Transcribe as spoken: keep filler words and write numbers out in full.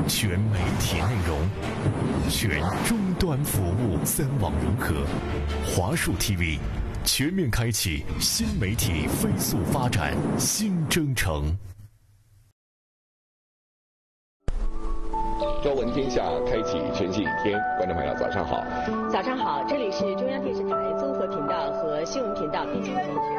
全媒体内容，全终端服务，三网融合，华数 T V 全面开启新媒体飞速发展新征程。 朝闻天下，开启全新一天。观众朋友，早上好！ 早上好，这里是中央电视台综合频道和新闻频道并行播出。